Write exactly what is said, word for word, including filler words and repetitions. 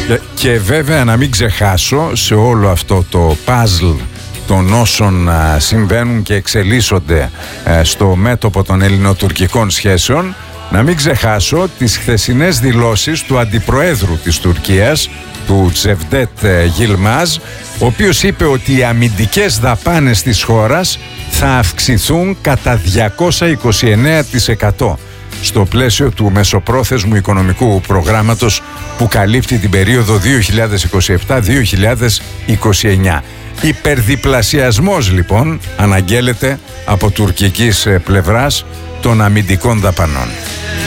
Και, και βέβαια να μην ξεχάσω σε όλο αυτό το παζλ των όσων α, συμβαίνουν και εξελίσσονται α, στο μέτωπο των ελληνοτουρκικών σχέσεων, να μην ξεχάσω τις χθεσινές δηλώσεις του Αντιπροέδρου της Τουρκίας, του Τσεβδέτ Γιλμάζ, ο οποίος είπε ότι οι αμυντικές δαπάνες της χώρας θα αυξηθούν κατά διακόσια είκοσι εννέα τοις εκατό στο πλαίσιο του μεσοπρόθεσμου οικονομικού προγράμματος που καλύπτει την περίοδο δύο χιλιάδες είκοσι επτά με δύο χιλιάδες είκοσι εννέα. Υπερδιπλασιασμός λοιπόν αναγγέλλεται από τουρκικής πλευράς των αμυντικών δαπανών.